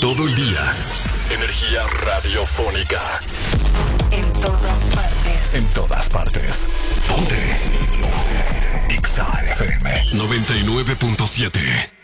todo el día. Energía radiofónica. En todas partes. En todas partes. Ponte. Ponte. Exa FM 99.7.